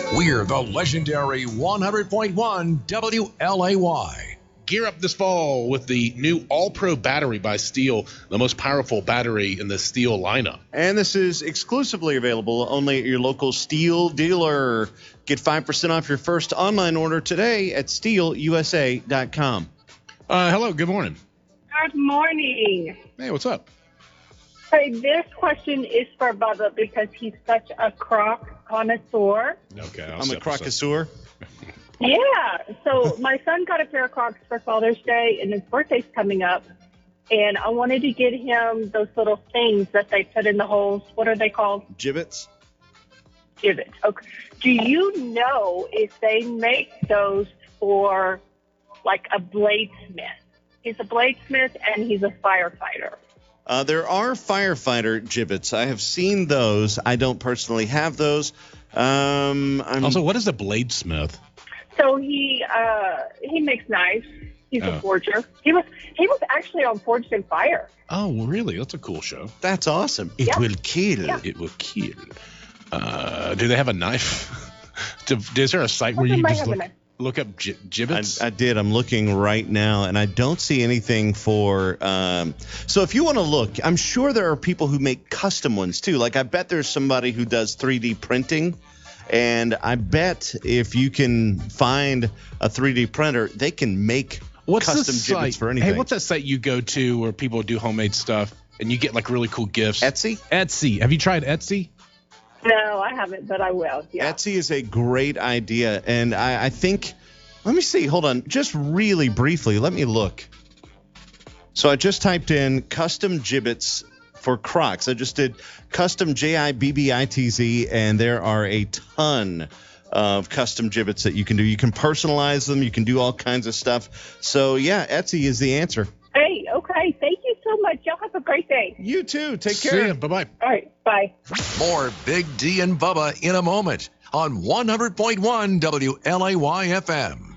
We're the legendary 100.1 WLAY. Gear up this fall with the new All-Pro battery by Steel, the most powerful battery in the Steel lineup. And this is exclusively available only at your local Steel dealer. Get 5% off your first online order today at steelusa.com. Hello, good morning. Good morning. Hey, what's up? Hey, this question is for Bubba because he's such a croc connoisseur. Okay, I'm a crocosaur. Yeah. So my son got a pair of Crocs for Father's Day, and his birthday's coming up. And I wanted to get him those little things that they put in the holes. What are they called? Gibbets. Gibbets. Okay. Do you know if they make those for like a bladesmith? He's a bladesmith and he's a firefighter. There are firefighter gibbets. I have seen those. I don't personally have those. Also, what is a bladesmith? So he makes knives. He's a forger. He was actually on Forged in Fire. Oh, really? That's a cool show. That's awesome. It will kill. Yeah. It will kill. Do they have a knife? Is there a site where you can just look up gibbets? I did. I'm looking right now, and I don't see anything for so if you want to look, I'm sure there are people who make custom ones, too. Like, I bet there's somebody who does 3D printing, and I bet if you can find a 3D printer, they can make custom gibbets for anything. Hey, what's that site you go to where people do homemade stuff, and you get, like, really cool gifts? Etsy? Have you tried Etsy? No, I haven't, but I will. Yeah. Etsy is a great idea, and I think, let me see, hold on, just really briefly, let me look. So I just typed in custom gibbets for Crocs. I just did custom Gibbitz, and there are a ton of custom gibbets that you can do. You can personalize them. You can do all kinds of stuff. So, yeah, Etsy is the answer. Hey, okay. Thank you so much. Y'all have a great day. You too. Take care. See ya. Bye-bye. All right. Bye. More Big D and Bubba in a moment on 100.1 WLAY FM.